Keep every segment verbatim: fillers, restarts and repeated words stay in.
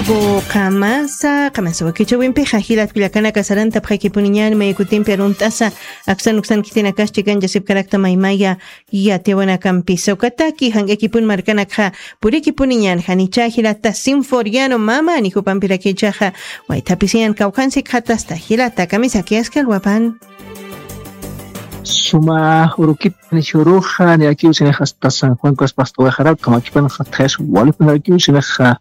Hugo Kamasa, Kamasa Wakichawimpi, Hajilat Pilakana Casaranta, Pakipunian, Maykutim Peruntasa, Axan Uxan Kitina Kastigan, Jasip Karakta Maimaya, Yatewana Campiso Kataki, Hangekipun Markanaka, Purikipunian, Hanicha Hilata, Sinforiano, Mama, Nikupampira Kichaha, Waitapisian Kaukansi Katasta, Hilata, Kamisa Kiaskal Wapan. Suma urukip ni shuruha ni aquí usine hasta San Juan Cos Pastor Jara como aquí pan hattes wal pan aquí usine ha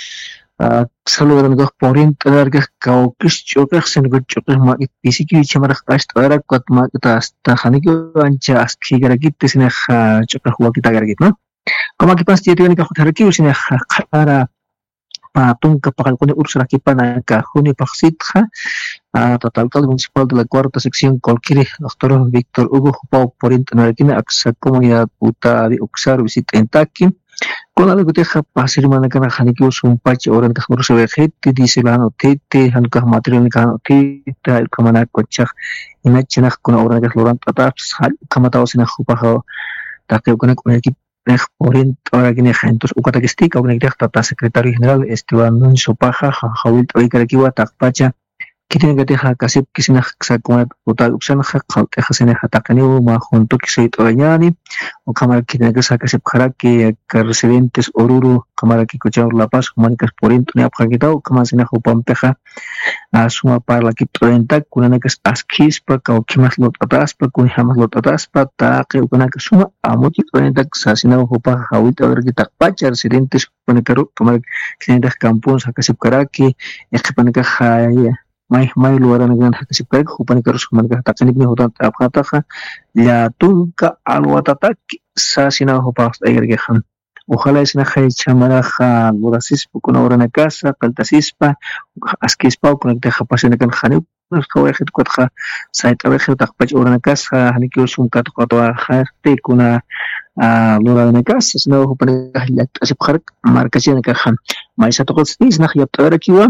saludan dos porint larga kau kis choker sen gut choker ma isiki chamar khast ara kot ma ta sta khani ko ancha aski gara git sine ha choker huwa kita gara git no como aquí pas tiene que hacer aquí usine khara patung kapakal kuni ursura kipana ka huni paksitha total tal municipal de la cuarta sección Colquiri, doctor Víctor Hugo Pau por internarquina aksa comunidad puta de Uxar visita en Taki con algo que deja pasir manakana haniki un pache oran que se ve gente dice la notite hanka material ka notita el kamana kochak inachina con oran que loran tata kamata osina khupa ta que con el equipo Orient ahora que entonces ukatakistika una tata secretario general Esteban Nuncio Paja Jawil Toikarakiwa Takpacha que tiene que dejar casi que se nos saca total opción que se nos ataca ni una junto que se toñani o cámara que tiene que sacar se para que residentes Oruro cámara que cochar La Paz humanicas por ento ni apagita o cámara se nos pampeja a suma para la que torrenta con una que es askis para que más lo atrás para que jamás lo atrás para que una que suma a mucho torrenta que se nos ocupa ahorita a ver que Takpacha residentes pone que cámara que tiene que campos a que se para que es que pone que mai mai luar negara hakasipek hupani karus humanka takani ni hotan apkhata la tunka alwatatak sasina hopas aygergehan ojalá isna khay chamara kha burasis kuna orana casa qaltasispa askispa kuna te khapasina kan khani khawe khit kotha saita we khit takpach orana casa haniki usum kat qatwa khati kuna lorana casa sina hupani hlat asip khark markachina ka khan mai satqos isna khiyab tarakiwa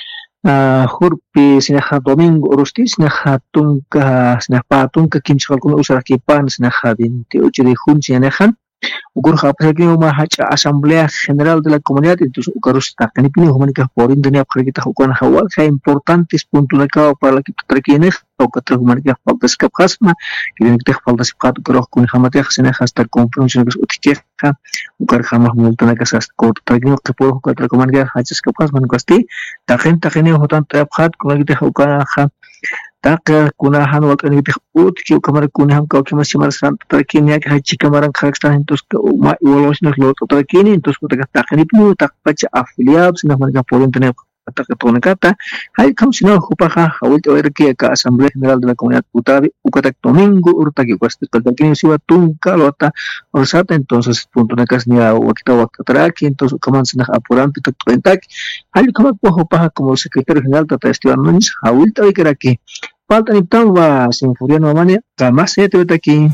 hurpi sinaha domingo urusti sinaha tunka sinaha tunka kinchal kuna usara kipan sinaha veintiocho de junio sinahan ukur khapsa que uma hacha asamblea general de la comunidad entonces ukarus takani pini humanika por indonesia kita hukuman hawal hay importantes puntos de cada para la que trekienes o que tra humanika faltas kapasma que tiene que faltas qat ukro kun hamate sinaha hasta conferencia que utikeha ukar hamah multana que sas ko trekien que por que humanika hachas kapasma kasti taken takeni hotan taphat kun que hukana Taka kuna han wal kan gitu ut ki kamar kuna ham ka kima simar san trekini ya haji kamaran khakstan entonces ma wolos nos lo trekini entonces kuta taka ni pinu tak pacha afiliab sina marga polen tener taka tona kata hay kam sina hupa ha hawil to erki ka asamblea general de la comunidad puta ukata domingo urta ki kwasti trekini siwa tunka lota orsata entonces punto na kas ni wakita wakta traki entonces kaman sina apuran pitak twentak hay kam po hupa como secretario general tata Esteban Núñez hawil to ikraki falta ni tamba Sinforiano Amania jamás se te aquí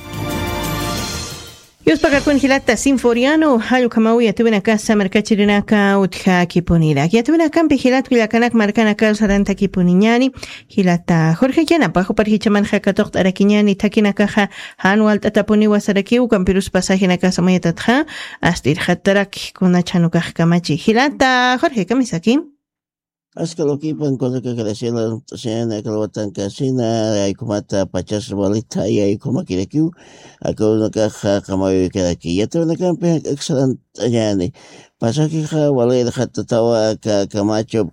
Yos pagar con Hilata Sinforiano halu kamawi atubena casa mercachirinaka utja kipunira yatubena campi hilat kilakanak markanaka saranta kipuniñani Hilata Jorge Llana bajo par hichaman hakatok arakiñani takinaka hanual tatapuni wasaraki u campirus pasajenaka samayatatja astir hatarak kuna chanukaj kamachi Hilata Jorge kamisaki Askaloki pan cosa que crecieron sena kalwatan kasina ay kumata pachas balita ay kumakirekiu ako nakaha kamayo kiraki yato nakampe excellent yani pasaki ha wala hatta tawa ka Camacho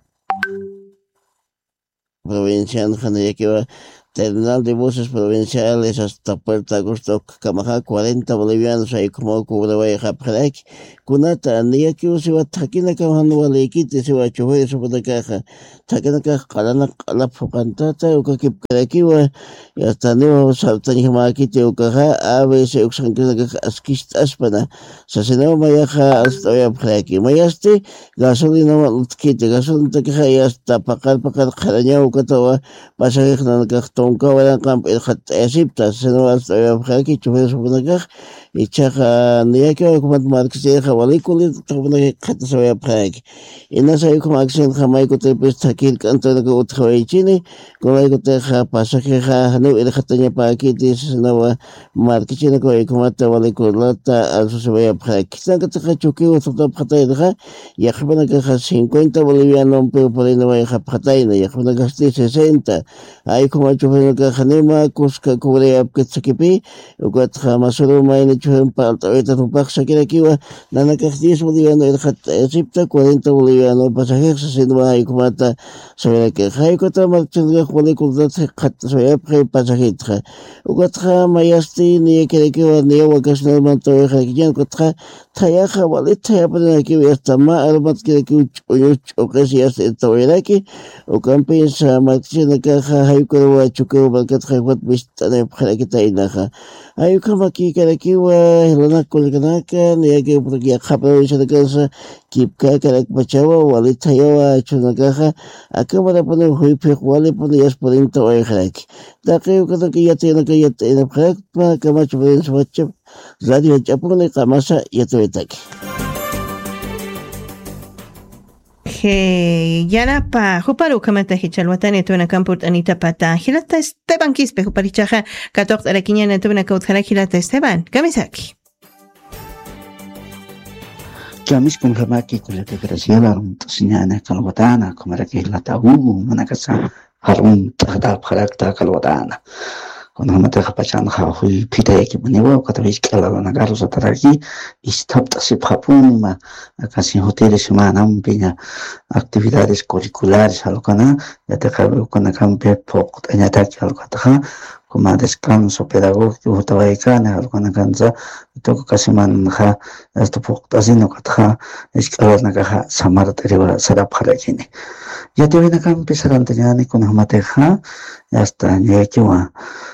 provincia de Terminal de buses provinciales hasta Puerto Augusto, Camaja, cuarenta bolivianos ahí como cubre vaya Japradek, Kunata, ni aquí se va Takina Kamano Valekite, se va a chover sobre la caja, Takanaka, Kalana, la Pocantata, o que Karakiwa, y hasta Neo Saltanjimakite, o Caja, Ave, se uxanka Askist Aspana, Sasenao Mayaja, hasta Yapraki, Mayaste, gasolina Kite, gasolina Taja, y hasta Pacal Pacal Jarañao, Catawa, Pasaje, tonka waran campo el hat Egipto se no hasta aquí chuve su bunaga y chaja niaque como marxi jawaliculi tobuna khata se va prag y no sé cómo acción jamaico te pues aquí canto de otro chini como hay que ja pasa que ja no el hataña pa aquí dis no marxi no como te waliculata al se va prag quizá que te chuque o todo pata y ajbana que ja cincuenta bolivianos pero por ahí no va a pataina y ajbana que sesenta hay como chuve que janema cusca cubre que tsakipi o que jamasoro maine chuve palta ahorita tu paxa que aquí va nana que diez bolivianos el hat Egipto cuarenta bolivianos pasajeros sesenta hay como ata sobre que hay que otra marcha de waliculata hat sobre pre pasajeros o que tra mayasti ni que que va ni o que no manto que ya que tra trayaja walita ya para aquí hasta más albat que que o que si hace esto era aquí o campiensa marcha de caja hay que va chuque va que tra wat vista de para que tainaja hay como aquí que aquí va la colganaca ni que porque ya capado de casa kipka que pachava walita ya hecho una caja acaba de poner hoy pe wale ponías por dentro de aquí da creo que ya tiene que ya tiene para que macho pueden swatch radio chapone kamasa ya tuve aquí He yana pa huparu kamata hichalwatane tuena kampurt anita pata hilata Esteban Quispe huparichaja katok arakiñana tuena kautjara hilata Esteban kamisaki Jamis kun hamaki kula te graciela to sinyana kalwatana kumara ke hilata u manakasa harun tahta pharakta kalwatana con hamata khapachan khahui pita ki manewa katavis kala na garos ataraki istapta se phapuma casi hoteles semana un peña actividades curriculares alokana ya te khabu con campe pok anya tak alokata como descanso pedagógico tawaikana alokana kanza to casi man kha esto pok tasino katha iskala na kha samar teriwa sara pharakini ya te vena campe sarantanyani con hamata kha hasta nyekiwa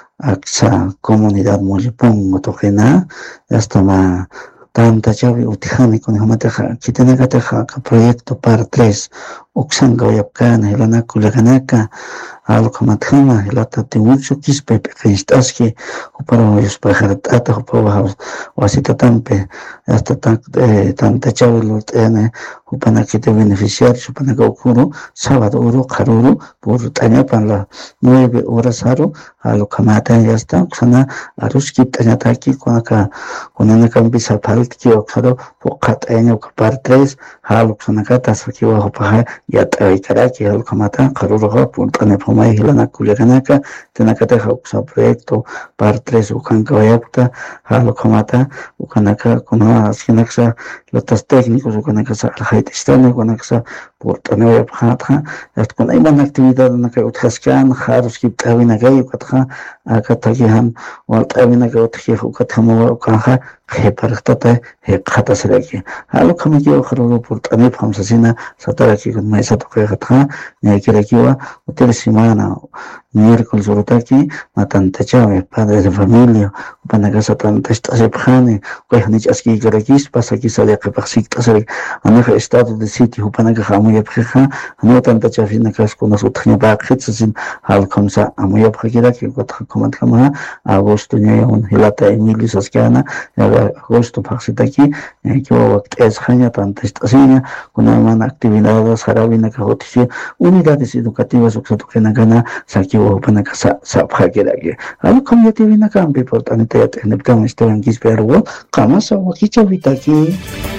aksa comunidad molipón otokena hasta ma tanta chavi utihani con hamata kitena kataja ka proyecto par tres oksanga yapkana ilana kulaganaka alkomatkhama ilata timucho kispe pekhistaski upara yus pajarata upara wasita tampe hasta tanta chavi lotene upana kite beneficiarios upana kokuru sábado uro karuru por tanya panla nueve horas aro alkamata ya está sana aruski tanya taki konaka konana kambisa paltki oksaro pokat año par tres alksana kata sakiwa hopa ya taikaraki alkamata karuru por tanya mai hilana kuleganaka tenakata hausa proyecto par tres ukanka vayapta halo kamata ukanaka kuna sinaksa lotas técnicos ukanaka sa alhaitistane ukanaka por taneo yapata est kuna iman actividad naka uthaskan kharos kiptawina gay ukatha akatagihan waltawina gay uthi ukathamo ukanha hepartata he khata seraki halo kamaki okharo por taneo phamsasina sataraki kun mai satokhe khatha nekirakiwa hotel semana miércoles urutaki matanta chave padres de familia panagasa tanta estase phane kohanich aski garakis pasaki sale qapxik tasari anaha estado de sitio panaga hamuya phekha anu tanta chafina kas konas uthnya baqitsin hal khamsa amuya phakira ki kotha komat khama agosto nyayon hilata emilis askana agosto phasitaki ki waqt es khanya tanta estasina kuna man actividades harabina ka hotishi unidades educativas uksatokena gana saki opana kasa saphagerage al community vina campi portanite teneptam Esteban Quispe arwo kamasa wakicha vitaki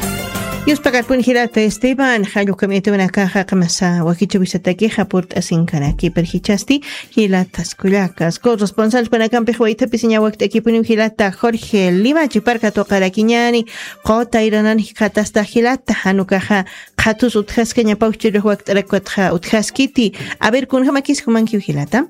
Yus pagat pun hilata Esteban halu kamete una caja kamasa wakicha visataki hapurt asinkanaki perhichasti hilata skulakas corresponsal para campi huaita pisinya wakta ekipuni hilata Jorge Lima chiparka toqarakiñani qota iranan hikatasta hilata hanukaja qatus uthaskanya pauchiro wakta rekwatja uthaskiti a ver kun hamakis humanki hilata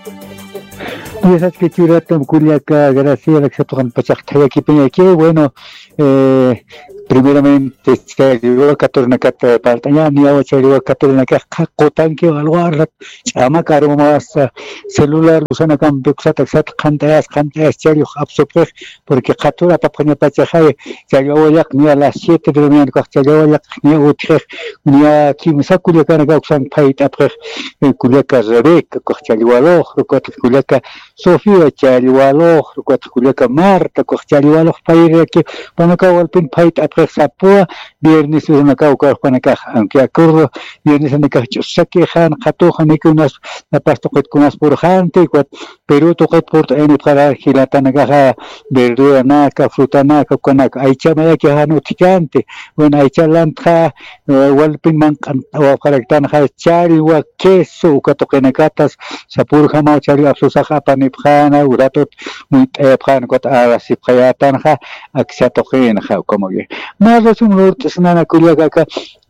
Y esas que tiraron culiaca gracias a que se tocan pachactaya que peña que bueno eh primeramente chayriwa katurnakat partañania o chayriwa katurnakat qotanki alwarrat chama karumas celular usana kan beksata sat qantas qantas chayriwa absopre porque qatura tapqaña pachajay chayriwa yak ni a las siete de la mañana ka chayriwa yak ni utje ni a kimsa kulia kana ka usan pait apre kulia ka rek ka chayriwa lo ko kulia ka Sofía chayriwa lo ko kulia ka Marta ko chayriwa lo paire que pana ka walpin pait apre sapua viernes una ka ka pana ka aunque acuerdo viernes ana ka chusaki khan qato khani kunas na pasto qet kunas por jante ko Perú to qet por en para gilatana ka verdura na ka fruta na ka kana aicha maya que hanu tikante bueno aicha lanta walpin man wa karaktan ha chari wa queso ka to kana katas sapur khama chari afsusa ha pani phana uratot muy phana ko ta si phayatan ha aksha to khena ha como que más es un norte sana kulia ka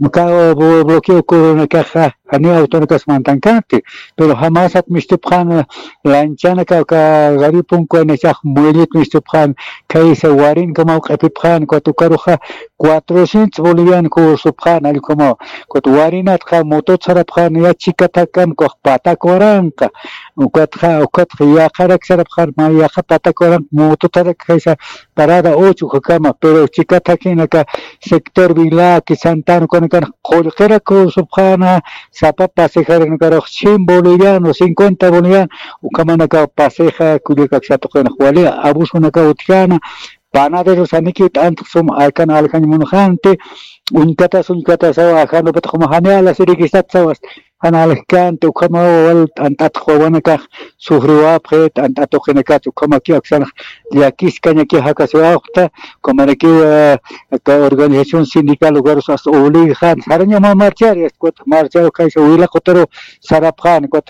ka bloqueo corona caja ani autónicas mantancante pero jamás admistiphan lanchana ka ka garipun ko ne chah muelit mistiphan kai se warin como qapiphan ko tu karuja cuatrocientos bolivianos ko subhan al como ko warinat ka moto saraphan ya chikatakan ko pata koranka ko kha ko ya kharak saraphan ma ya pata koran moto tarak kaisa parada ocho kama pero chikatakin ka sector vila que santano con kan qolqera ko subhana sapa pasejar en karo cien bolivianos cincuenta bolivianos ukamana ka paseja kulika ksato kan khwali abusuna ka utjana panaderos aniki tanto som alkan alkan munjante unkata sunkata sawa khano patkhuma hanala sirikisat sawas analkan tu kama wal antat khwana ka suhruwa pret antat khena tu kama ki aksan yakis kanya ki hakaswa okta kama ki ka organización sindical lugar sas oli khan saranya ma marchar es ko marchar ka wila kotero sarap khan ko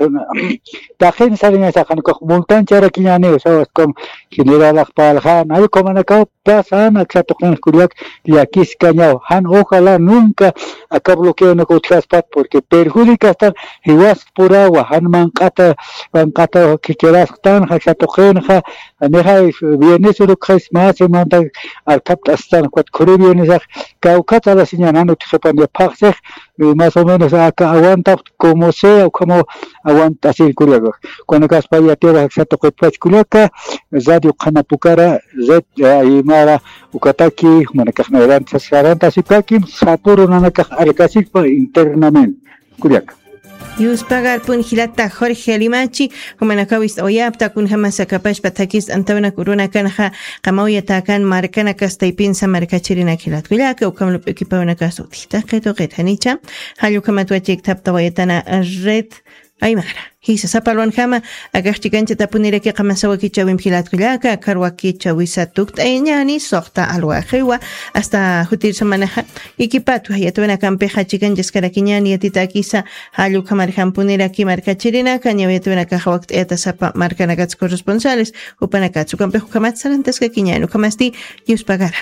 takhin saranya sa khan ko multan chara kinyane sawas kom general akpal khan ay kama ka pasan aksa tokhan kuriak yakis kanya han ojalá nunca acá bloqueo no ko traspat porque perjudica hiwas pura wa hanman qata wan qata kikeras tan haksato khenha neha viernes uru christmas manta al kaptastan kwat koribiones kaukata la señana no tsepan de paxer más o menos acá aguanta como sea o como aguanta así kuriago cuando kaspaya tera haksato kwat kulaka zadio qana pukara zet imara ukataki manakahna ran tsaranta sikakim sapuro nanakah alkasik internamente kuriaka Yus pagar pun hilata Jorge Limachi como nakawis oyapta kun jamasa kapash patakis antawna kuruna kanha qamawya takan markana kastaipinsa markachirina kilat kulaka o kamlo equipawna kasuti taqeto qethanicha halu kama tuachik tapta wayatana red aymara hisa sapalwan kama agachtigancha tapunira ki qamasawa kichawim kilat kulaka karwa kichawisa tukt ayñani soqta alwaqiwa hasta hutir samanaha ikipatu hayatuna kampeja chiganjas karakiñani yatitakisa halu kamar hampunira ki markachirina kañawetuna kahawakt eta sapa markanakats corresponsales upanakatsu kampeju kamatsarantas kakiñanu kamasti yus pagara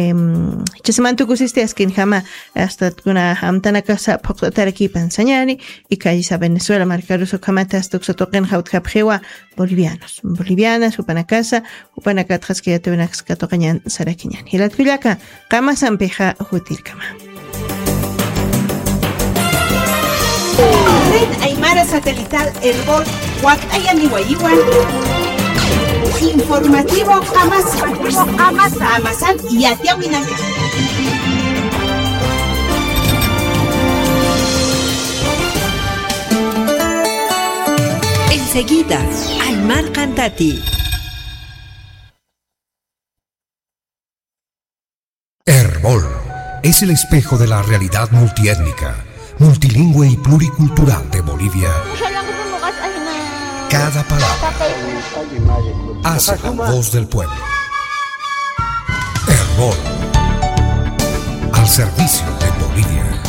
em chasamantu kusiste askin jama hasta kuna hamtanaka sa poktaraki pansañani y kayisa Venezuela marcaruso kama Tuxotoquen Jautjapjewa, bolivianos, bolivianas, upanacasa, upanacatras que ya te ven a Catocañan, Saraquiñan. Y la Twilaca, Kama Sampeja, Jutilcama. Red Aymara Satelital Herbol, Huacayanihuayiguan. Informativo Amazon, Amazon, Amazon y Atiahuinaca. Enseguida, Aymar Cantati. Herbol es el espejo de la realidad multiétnica, multilingüe y pluricultural de Bolivia. Cada palabra hace la voz del pueblo. Herbol, al servicio de Bolivia.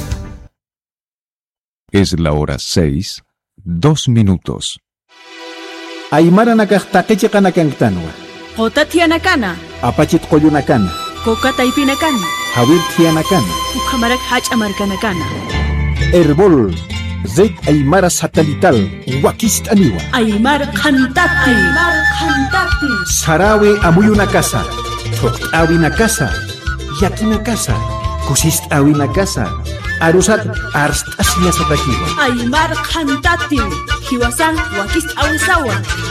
Es la hora seis, dos minutos. Aymara nakaqtaqichi qanakanqtanwa. Qotatianakana. Apachit qoyunakana. Qokataipinakana. Hawirtianakana. Ukamarak hach'amarkanakana. Herbol, Zed Aymara Satelital, Wakist Aniwa. Aymar Cantati. Aymar Cantati. Sarawe Amuyuna Casa, Toqtawi Nakasa, yakina casa, kusist awina casa, arusat arst asinya satakiwa. Aymar Kantati, Hiwasan Wakis Awisawa.